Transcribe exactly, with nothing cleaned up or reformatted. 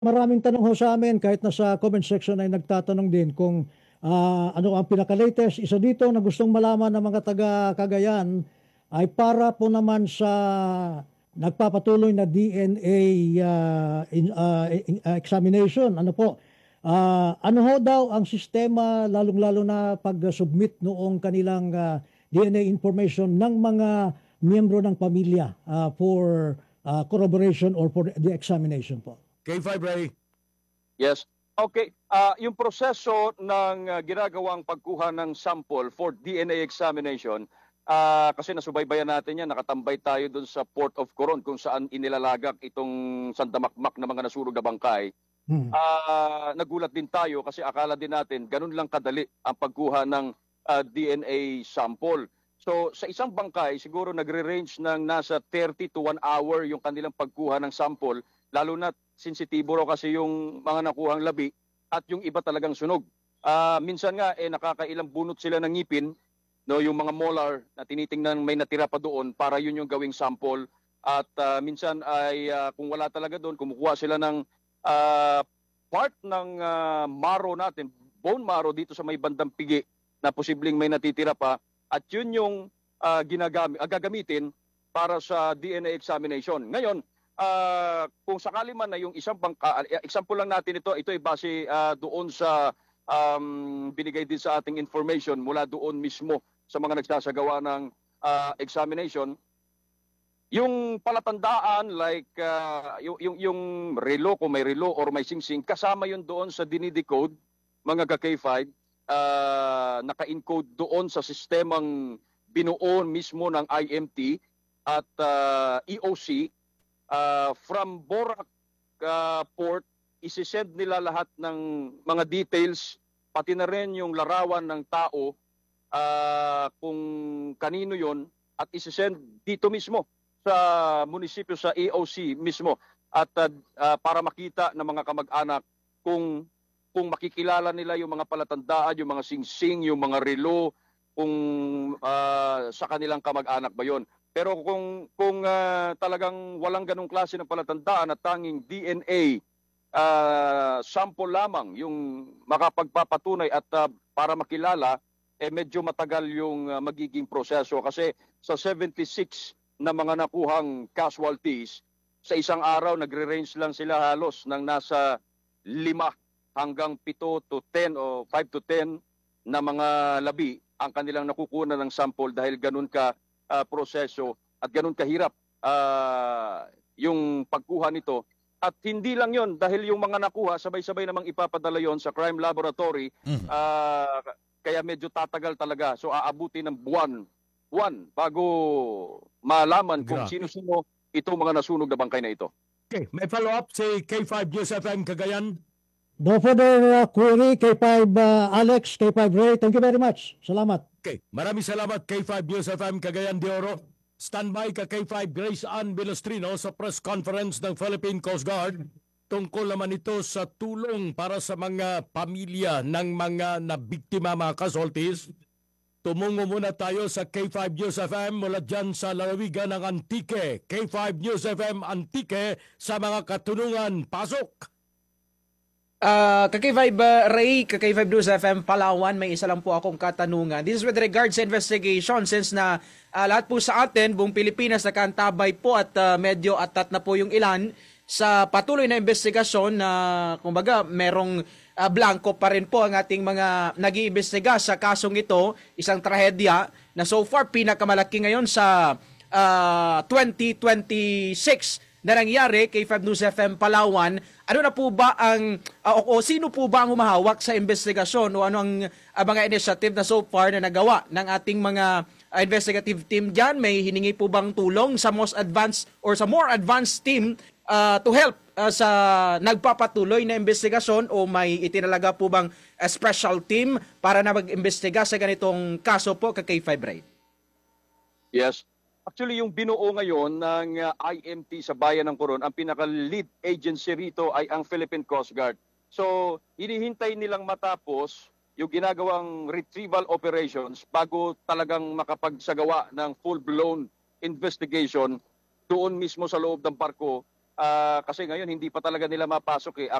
Maraming tanong ho sa amin, kahit na sa comment section ay nagtatanong din kung ah, ano ang pinaka-latest. Isa dito na gustong malaman ng mga taga Cagayan ay para po naman sa nagpapatuloy na D N A ah, in- ah, in- ah, examination. Ano po? Ah, ano ho daw ang sistema, lalong-lalo na pag-submit noong kanilang ah, D N A information ng mga miyembro ng pamilya ah, for ah, corroboration or for the examination po? K five Ray. Yes. Okay. Ah, yung proseso ng ah, ginagawang pagkuha ng sample for D N A examination, ah, kasi nasubaybayan natin yan, nakatambay tayo dun sa Port of Coron kung saan inilalagak itong sandamakmak na mga nasunog na bangkay. Hmm. Ah, nagulat din tayo kasi akala din natin ganun lang kadali ang pagkuha ng ah, D N A sample. So sa isang bangkay, siguro nagre-range ng nasa thirty to one hour yung kanilang pagkuha ng sample, lalo na sensitibo raw kasi yung mga nakuhang labi at yung iba talagang sunog. Ah, minsan nga eh nakakailang bunot sila ng ngipin, no, yung mga molar na tinitingnan may natira pa doon para yun yung gawing sample. At ah, minsan ay ah, kung wala talaga doon, kumukuha sila ng ah, part ng ah, marrow natin, bone marrow dito sa may bandang pigi na posibleng may natitira pa, at yun yung ah, ginagamit, ah, gagamitin para sa D N A examination. Ngayon, ah, kung sakali man na yung isang bangka, ah, example lang natin ito, ito ay base ah, doon sa um, binigay din sa ating information mula doon mismo sa mga nagsasagawa ng ah, examination. Yung palatandaan like ah, yung, yung yung relo, kung may relo or may singsing, kasama yun doon sa dinidecode, mga ka-K five, ah, naka-encode doon sa sistemang binuo mismo ng I M T at ah, E O C. Ah, from Borac ah, Port, isisend nila lahat ng mga details, pati na rin yung larawan ng tao, ah, kung kanino yon, at isisend dito mismo sa munisipyo, sa E O C mismo, at ah, ah, para makita ng mga kamag-anak kung kung makikilala nila yung mga palatandaan, yung mga singsing, yung mga relo, kung ah, sa kanilang kamag-anak ba yon. Pero kung kung ah, talagang walang ganong klase ng palatandaan at tanging D N A ah, sample lamang yung makapagpapatunay at ah, para makilala, eh medyo matagal yung ah, magiging proseso, kasi sa seventy-six na mga nakuhang casualties, sa isang araw nagre-range lang sila halos ng nasa lima hanggang pito to ten o five to ten na mga labi ang kanilang nakukuha ng sample, dahil ganun ka ah, proseso at ganun kahirap ah, yung pagkuha nito. At hindi lang yon, dahil yung mga nakuha, sabay-sabay namang ipapadala yon sa crime laboratory, Mhm. ah, kaya medyo tatagal talaga. So aabuti ng buwan, buwan bago malaman kung Grabe. sino-sino itong mga nasunog na bangkay na ito. Okay, may follow-up si K five News F M Cagayan. No further uh, query, K five uh, Alex, K five Ray, thank you very much. Salamat. Okay, maraming salamat K five News F M Cagayan de Oro. Standby ka K five Grace Ann Bilostrino sa press conference ng Philippine Coast Guard. Tungkol naman ito sa tulong para sa mga pamilya ng mga nabiktima, mga casualties. Tumungo muna tayo sa K five News F M mula dyan sa lalawigan ng Antique. K five News F M Antique sa mga katunungan. Pasok! Ah, K five uh, Ray, K five News F M Palawan, may isa lang po akong katanungan. This is with regards sa investigation, since na ah, lahat po sa atin, buong Pilipinas nakantabay po at ah, medyo atat na po yung ilan sa patuloy na investigasyon na kumbaga merong ah, blanco pa rin po ang ating mga nag-iimbestiga sa kasong ito, isang trahedya na so far pinakamalaki ngayon sa ah, twenty twenty-six na nangyari. K five News F M Palawan, ano na po ba ang uh, o, o sino po ba ang humahawak sa investigasyon, o ano ang uh, mga initiative na so far na nagawa ng ating mga uh, investigative team diyan? May hiningi po bang tulong sa most advanced or sa more advanced team uh, to help uh, sa nagpapatuloy na investigasyon, o may itinalaga po bang uh, special team para na mag-imbestiga sa ganitong kaso po, kay K five Ray? Yes. Actually, yung binuo ngayon ng uh, I M T sa Bayan ng Coron, ang pinaka-lead agency rito ay ang Philippine Coast Guard. So, hinihintay nilang matapos yung ginagawang retrieval operations bago talagang makapagsagawa ng full-blown investigation doon mismo sa loob ng barko Ah, kasi ngayon hindi pa talaga nila mapasok eh.